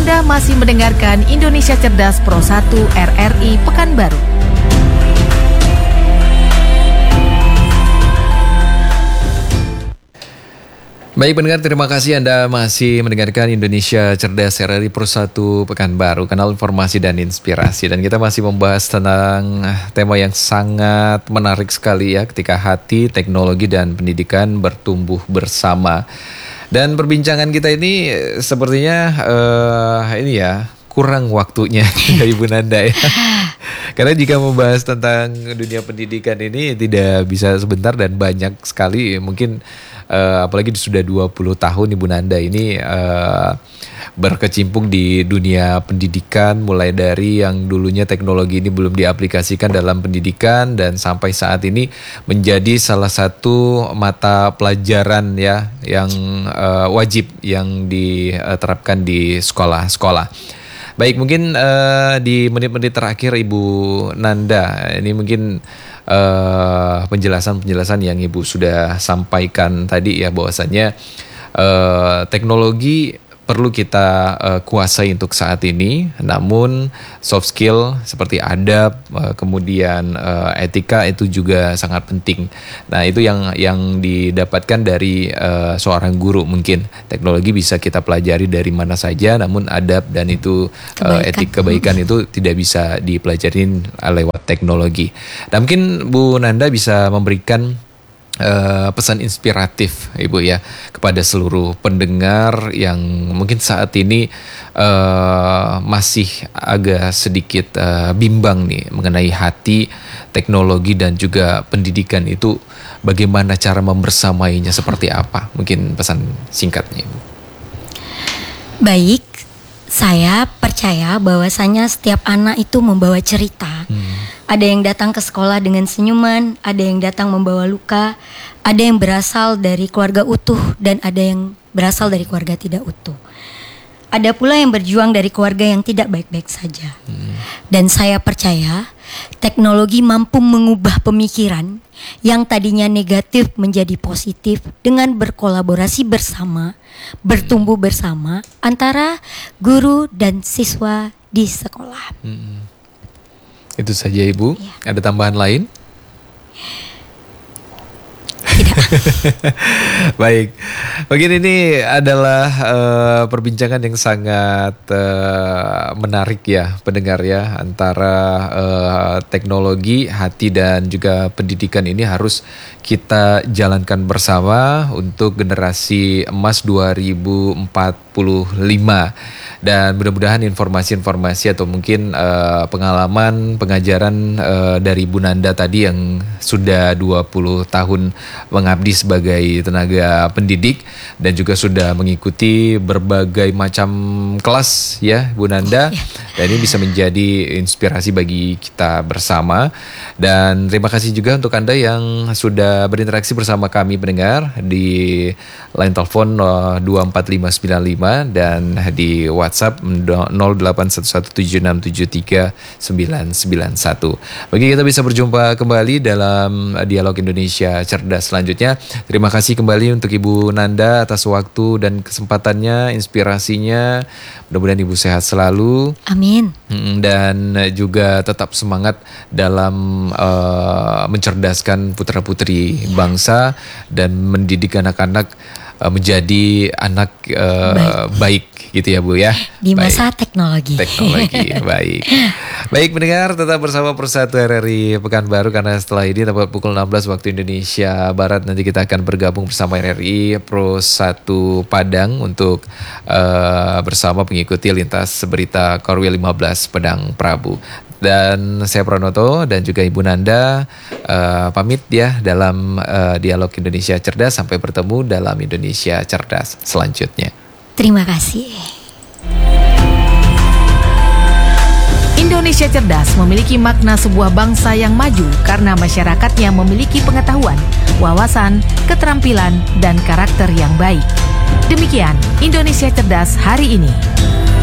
Anda masih mendengarkan Indonesia Cerdas Pro 1 RRI Pekanbaru. Baik pendengar, terima kasih Anda masih mendengarkan Indonesia Cerdas RRI Pro 1 Pekanbaru, kanal informasi dan inspirasi. Dan kita masih membahas tentang tema yang sangat menarik sekali ya, ketika hati, teknologi, dan pendidikan bertumbuh bersama. Dan perbincangan kita ini sepertinya ini ya, kurang waktunya Ibu Nanda ya. Karena jika membahas tentang dunia pendidikan ini tidak bisa sebentar dan banyak sekali. Mungkin apalagi sudah 20 tahun Ibu Nanda ini berkecimpung di dunia pendidikan, mulai dari yang dulunya teknologi ini belum diaplikasikan dalam pendidikan dan sampai saat ini menjadi salah satu mata pelajaran ya yang wajib yang diterapkan di sekolah-sekolah. Baik, mungkin di menit-menit terakhir Ibu Nanda, ini mungkin penjelasan-penjelasan yang Ibu sudah sampaikan tadi ya, bahwasannya teknologi perlu kita kuasai untuk saat ini, namun soft skill seperti adab, kemudian etika itu juga sangat penting. Nah, itu yang didapatkan dari seorang guru. Mungkin teknologi bisa kita pelajari dari mana saja, namun adab dan itu kebaikan itu tidak bisa dipelajarin lewat teknologi. Nah, mungkin Bu Nanda bisa memberikan pesan inspiratif Ibu ya kepada seluruh pendengar yang mungkin saat ini masih agak sedikit bimbang nih mengenai hati, teknologi, dan juga pendidikan itu, bagaimana cara membersamainya, seperti apa? Mungkin pesan singkatnya Ibu. Baik, saya percaya bahwasanya setiap anak itu membawa cerita. Ada yang datang ke sekolah dengan senyuman, ada yang datang membawa luka, ada yang berasal dari keluarga utuh, dan ada yang berasal dari keluarga tidak utuh. Ada pula yang berjuang dari keluarga yang tidak baik-baik saja. Dan saya percaya teknologi mampu mengubah pemikiran yang tadinya negatif menjadi positif dengan berkolaborasi bersama, bertumbuh bersama antara guru dan siswa di sekolah. Itu saja Ibu. Ya. Ada tambahan lain? Tidak. Baik. Mungkin ini adalah perbincangan yang sangat menarik ya pendengar ya, antara teknologi, hati, dan juga pendidikan ini harus kita jalankan bersama untuk generasi emas 2045. Dan mudah-mudahan informasi-informasi atau mungkin pengalaman pengajaran dari Bu Nanda tadi yang sudah 20 tahun mengabdi sebagai tenaga pendidik dan juga sudah mengikuti berbagai macam kelas ya Bu Nanda, dan ini bisa menjadi inspirasi bagi kita bersama. Dan terima kasih juga untuk Anda yang sudah berinteraksi bersama kami pendengar di line telepon 24595 dan di WhatsApp 081176739991. Bagi kita bisa berjumpa kembali dalam Dialog Indonesia Cerdas selanjutnya. Terima kasih kembali untuk Ibu Nanda atas waktu dan kesempatannya, inspirasinya. Mudah-mudahan Ibu sehat selalu. Amin. Dan juga tetap semangat dalam mencerdaskan putra-putri bangsa dan mendidik anak-anak menjadi anak baik gitu ya Bu ya. Di masa teknologi. Baik. Baik pendengar, tetap bersama Persatu RRI Pekanbaru, karena setelah ini tepat pukul 16 waktu Indonesia Barat nanti kita akan bergabung bersama RRI Pro 1 Padang untuk bersama mengikuti lintas berita Korwil 15 Padang Prabu. Dan saya Pranoto dan juga Ibu Nanda pamit ya dalam Dialog Indonesia Cerdas. Sampai bertemu dalam Indonesia Cerdas selanjutnya. Terima kasih. Indonesia Cerdas memiliki makna sebuah bangsa yang maju karena masyarakatnya memiliki pengetahuan, wawasan, keterampilan, dan karakter yang baik. Demikian Indonesia Cerdas hari ini.